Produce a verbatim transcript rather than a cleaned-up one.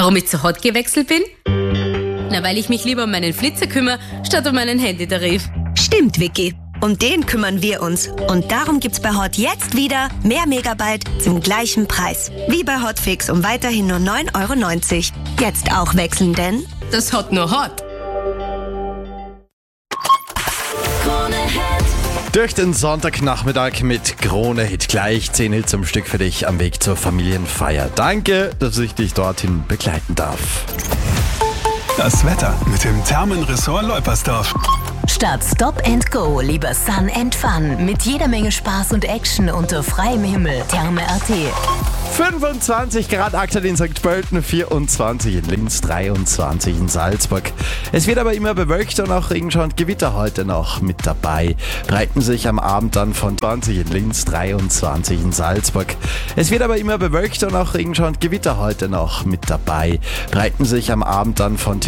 Warum ich zu Hot gewechselt bin? Na, weil ich mich lieber um meinen Flitzer kümmere, statt um meinen Handytarif. Stimmt, Vicky. Um den kümmern wir uns. Und darum gibt's bei Hot jetzt wieder mehr Megabyte zum gleichen Preis. Wie bei Hotfix um weiterhin nur neun Euro neunzig. Jetzt auch wechseln, denn Das Hot nur Hot. Durch den Sonntagnachmittag mit Krone Hit gleich zehn Hits am Stück für dich am Weg zur Familienfeier. Danke, dass ich dich dorthin begleiten darf. Das Wetter mit dem Thermenressort Leupersdorf. Statt Stop and Go lieber Sun and Fun mit jeder Menge Spaß und Action unter freiem Himmel. Therme Punkt at. fünfundzwanzig Grad aktuell in Sankt Pölten, vierundzwanzig in Linz, dreiundzwanzig in Salzburg. Es wird aber immer bewölkt und auch Regenschauer und Gewitter heute noch mit dabei. Breiten sich am Abend dann von zwanzig in Linz, dreiundzwanzig in Salzburg. Es wird aber immer bewölkt und auch Regenschauer und Gewitter heute noch mit dabei. Breiten sich am Abend dann von